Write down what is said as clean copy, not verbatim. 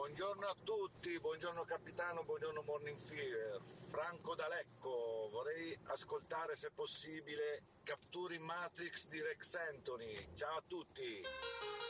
Buongiorno a tutti, buongiorno capitano, buongiorno Morning Fever. Franco D'Alecco, vorrei ascoltare se possibile Capture in Matrix di Rex Anthony. Ciao a tutti!